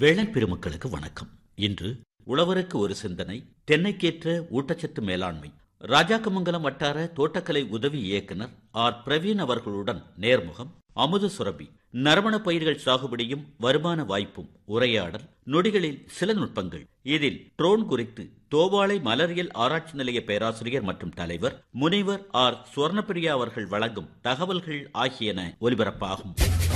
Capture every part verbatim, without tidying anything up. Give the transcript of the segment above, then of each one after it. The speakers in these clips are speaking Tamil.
வேளாண் பெருமக்களுக்கு வணக்கம். இன்று உழவருக்கு ஒரு சிந்தனை, தென்னைக்கேற்ற ஊட்டச்சத்து மேலாண்மை. ராஜாக்கமங்கலம் வட்டார தோட்டக்கலை உதவி இயக்குனர் ஆர் பிரவீன் அவர்களுடன் நேர்முகம். அமுத சுரபி, நறுமண பயிர்கள் சாகுபடியும் வருமான வாய்ப்பும், உரையாடல், நொடிகளில் சில நுட்பங்கள். இதில் ட்ரோன் குறித்து தோவாளை மலரியல் ஆராய்ச்சி நிலைய பேராசிரியர் மற்றும் தலைவர் முனைவர் ஆர் சுவர்ணப்பிரியா அவர்கள் வழங்கும் தகவல்கள் ஆகியன ஒலிபரப்பாகும்.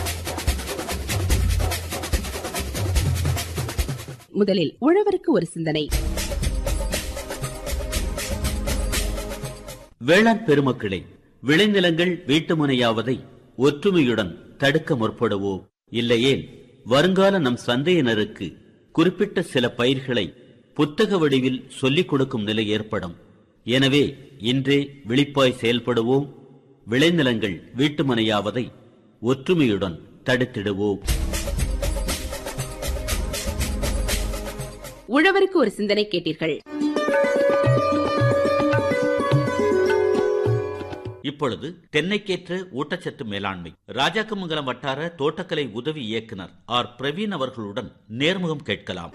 முதலில் உழவருக்கு ஒரு சிந்தனை. வேளாண் பெருமக்களே, விளைநிலங்கள் வீட்டுமனையாவதை ஒற்றுமையுடன் தடுக்க முற்படுவோம். இல்லையேல் வருங்கால நம் சந்தையினருக்கு குறிப்பிட்ட சில பயிர்களை புத்தக வடிவில் சொல்லிக் கொடுக்கும் நிலை ஏற்படும். எனவே இன்றே விழிப்பாய் செயல்படுவோம். விளைநிலங்கள் வீட்டுமனையாவதை ஒற்றுமையுடன் தடுத்திடுவோம். உழவருக்கு ஒரு சிந்தனை கேட்டீர்கள். இப்பொழுது தென்னைக்கேற்ற ஊட்டச்சத்து மேலாண்மை, ராஜாக்கமங்கலம் வட்டார தோட்டக்கலை உதவி இயக்குனர் ஆர் பிரவீன் அவர்களுடன் நேர்முகம் கேட்கலாம்.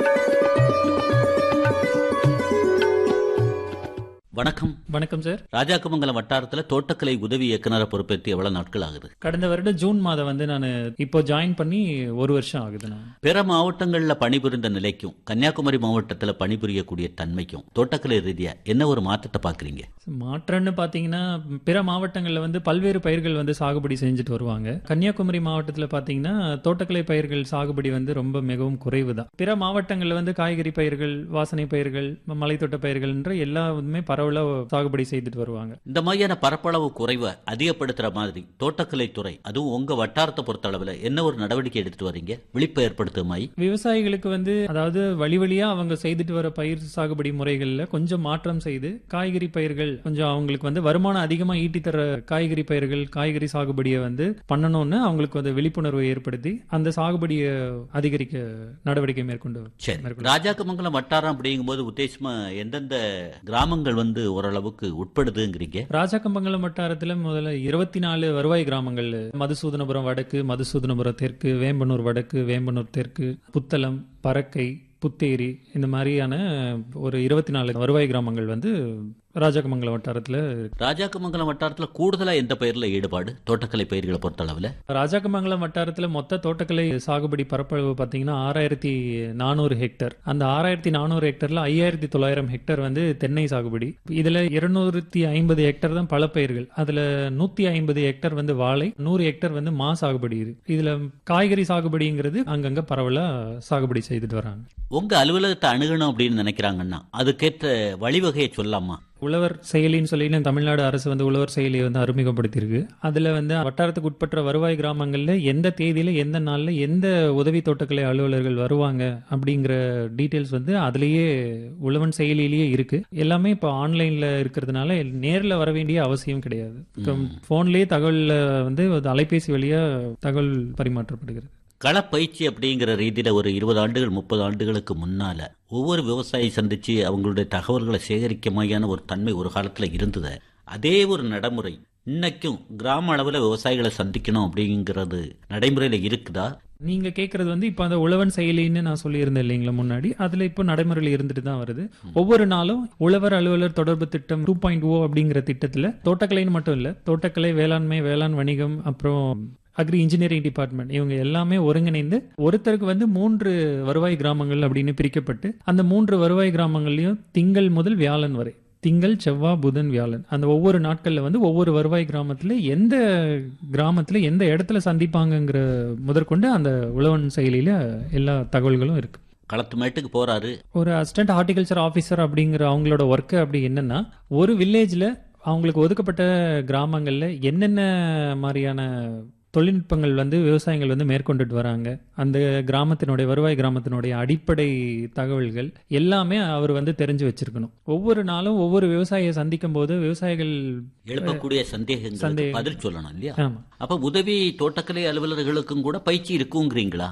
வணக்கம். வணக்கம் சார். ராஜாக்கமங்கலம் வட்டாரத்தில் தோட்டக்கலை உதவி இயக்குனரை பொறுப்பேற்று எவ்வளவு நாட்கள் ஆகுது? கடந்த வருடம் ஜூன் மாதம் வந்து நான் இப்போ ஜாயின் பண்ணி ஒரு வருஷம் ஆகுது. நான் பிற மாவட்டங்களில் பணிபுரிந்த நிலைக்கும் கன்னியாகுமரி மாவட்டத்தில் பணிபுரியக்கூடிய தன்மைக்கும் தோட்டக்கலை ரீதியா என்ன ஒரு மாற்றத்தை பாக்குறீங்க? மாற்றம்னு பாத்தீங்கன்னா, பிற மாவட்டங்களில் வந்து பல்வேறு பயிர்கள் வந்து சாகுபடி செஞ்சுட்டு வருவாங்க. கன்னியாகுமரி மாவட்டத்தில் பாத்தீங்கன்னா தோட்டக்கலை பயிர்கள் சாகுபடி வந்து ரொம்ப மிகவும் குறைவு தான். பிற மாவட்டங்களில் வந்து காய்கறி பயிர்கள், வாசனை பயிர்கள், மலைத்தோட்ட பயிர்கள் என்ற எல்லாமே பரவலாக சாகுபடி செய்துட்டு வருவாங்க. இந்த மாதிரியான பரப்பளவு குறைவை அதிகப்படுத்துற மாதிரி தோட்டக்கலை துறை, அதுவும் உங்க வட்டாரத்தை பொறுத்த அளவுல என்ன ஒரு நடவடிக்கை எடுத்துட்டு வரீங்க விழிப்பை ஏற்படுத்துமாய்? விவசாயிகளுக்கு வந்து அதாவது வழி வழியா அவங்க செய்துட்டு வர பயிர் சாகுபடி முறைகள்ல கொஞ்சம் மாற்றம் செய்து காய்கறி பயிர்கள் கொஞ்சம் அவங்களுக்கு வந்து வருமானம் அதிகமா ஈட்டி தர காய்கறி பயிர்கள், காய்கறி சாகுபடியை வந்து பண்ணணும்னு அவங்களுக்கு வந்து விழிப்புணர்வை ஏற்படுத்தி அந்த சாகுபடியை அதிகரிக்க நடவடிக்கை மேற்கொண்டு. ராஜாக்கமங்கலம் வட்டாரம் அப்படிங்கும் போது உத்தேசமா எந்தெந்த கிராமங்கள் வந்து ஓரளவுக்கு உட்படுதுங்கிறீங்க? ராஜாக்கமங்கலம் வட்டாரத்துல முதல்ல இருபத்தி நாலு வருவாய் கிராமங்கள், மதுசூதனபுரம் வடக்கு, மதுசூதனபுரம் தெற்கு, வேம்பனூர் வடக்கு, வேம்பனூர் தெற்கு, புத்தளம், பறக்கை, புத்தேரி, இந்த மாதிரியான ஒரு இருபத்தி நாலு வருவாய் கிராமங்கள் வந்து ராஜாக்கமங்கலம் வட்டாரத்துல. ராஜாக்கமங்கலம் வட்டாரத்துல கூடுதலா எந்த பயிர்ல ஈடுபாடு தோட்டக்கலை பயிர்களை பொறுத்த அளவுல? ராஜாக்கமங்கலம் வட்டாரத்துல மொத்த தோட்டக்கலை சாகுபடி பரப்பளவு பாத்தீங்கன்னா ஆறாயிரத்தி நானூறு ஹெக்டர். அந்த ஆறாயிரத்தி நானூறு ஹெக்டர்ல ஐயாயிரத்தி தொள்ளாயிரம் ஹெக்டர் வந்து தென்னை சாகுபடி. இதுல இருநூத்தி ஐம்பது ஹெக்டர் தான் பல பயிர்கள். அதுல நூத்தி ஐம்பது ஹெக்டர் வந்து வாழை, நூறு ஹெக்டர் வந்து மா சாகுபடி. இதுல காய்கறி சாகுபடிங்கிறது அங்கங்க பரவலா சாகுபடி செய்துட்டு வராங்க. உங்க அலுவலகத்தை அணுகணும் அப்படின்னு நினைக்கிறாங்கன்னா அதுக்கேற்ற வழிவகையை சொல்லலாமா? உழவர் செயலின்னு சொல்லி தமிழ்நாடு அரசு வந்து உழவர் செயலியை வந்து அறிமுகப்படுத்தியிருக்கு. அதுல வந்து வட்டாரத்துக்கு உட்பட்ட வருவாய் கிராமங்கள்ல எந்த தேதியில எந்த நாள்ல எந்த உதவி தோட்டக்கலை அலுவலர்கள் வருவாங்க அப்படிங்கிற டீட்டெயில்ஸ் வந்து அதுலயே உழவன் செயலிலேயே இருக்கு. எல்லாமே இப்போ ஆன்லைன்ல இருக்கிறதுனால நேர்ல வர வேண்டிய அவசியம் கிடையாது. போன்லயே தகவல் வந்து அலைபேசி வழியா தகவல் பரிமாற்றப்படுகிறது. களப்பயிற்சி அப்படிங்கிற ரீதியில ஒரு இருபது ஆண்டுகள் முப்பது ஆண்டுகளுக்கு முன்னால ஒவ்வொரு விவசாயி சந்திச்சு அவங்களுடைய தகவல்களை சேகரிக்க மாதிரியான ஒரு தன்மை ஒரு காலத்துல இருந்தது. அதே ஒரு நடைமுறை இன்னைக்கும் கிராம அளவுல விவசாயிகளை சந்திக்கணும் அப்படிங்கிறது நடைமுறையில இருக்குதா? நீங்க கேட்கறது வந்து இப்ப அந்த உழவன் செயலின்னு நான் சொல்லியிருந்தேன் இல்லைங்களா முன்னாடி, அதுல இப்போ நடைமுறையில் இருந்துட்டு தான் வருது. ஒவ்வொரு நாளும் உழவர் அலுவலர் தொடர்பு திட்டம் டூ பாயிண்ட் ஓ அப்படிங்கிற திட்டத்துல தோட்டக்கலைன்னு மட்டும் இல்ல, தோட்டக்கலை, வேளாண்மை, வேளாண் வணிகம், அப்புறம் அக்ரி இன்ஜினியரிங் டிபார்ட்மெண்ட், இவங்க எல்லாமே ஒருங்கிணைந்து ஒருத்தருக்கு வந்து மூன்று வருவாய் கிராமங்கள் அப்படின்னு பிரிக்கப்பட்டு அந்த மூன்று வருவாய் கிராமங்கள்லயும் திங்கள் முதல் வியாழன் வரை, திங்கள், செவ்வாய், புதன், வியாழன், அந்த ஒவ்வொரு நாட்கள்ல வந்து ஒவ்வொரு வருவாய் கிராமத்துல எந்த கிராமத்துல எந்த இடத்துல சந்திப்பாங்கிற முதற்கொண்டு அந்த உழவன் செயலியில எல்லா தகவல்களும் இருக்கு. களத்து மேட்டுக்கு போறாரு ஒரு அசிஸ்டன்ட் ஹார்டிகல்ச்சர் ஆபீசர் அப்படிங்கிற அவங்களோட ஒர்க் அப்படி என்னன்னா, ஒரு வில்லேஜ்ல அவங்களுக்கு ஒதுக்கப்பட்ட கிராமங்கள்ல என்னென்ன மாதிரியான தொழில்நுட்பங்கள் வந்து விவசாயிகள் வந்து மேற்கொண்டுட்டு வராங்க, அந்த கிராமத்தினுடைய வருவாய் கிராமத்தினுடைய அடிப்படை தகவல்கள் எல்லாமே அவர் வந்து தெரிஞ்சு வச்சிருக்கணும். ஒவ்வொரு நாளும் ஒவ்வொரு விவசாயியை சந்திக்கும் போது விவசாயிகள் எழுப்பக்கூடிய சந்தேகங்களுக்கு பதில் சொல்லணும் இல்லையா? அப்ப உதவி தோட்டக்கலை அலுவலர்களுக்கும் கூட பயிற்சி இருக்குங்கிறீங்களா?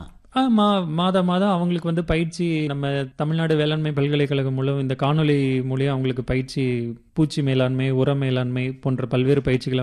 மாதம் மாதம் அவங்களுக்கு வந்து பயிற்சி நம்ம தமிழ்நாடு வேளாண்மை பல்கலைக்கழகம் மூலம் இந்த காணொலி மூலியம் அவங்களுக்கு பயிற்சி, பூச்சி மேலாண்மை, உர மேலாண்மை போன்ற பல்வேறு பயிற்சிகளை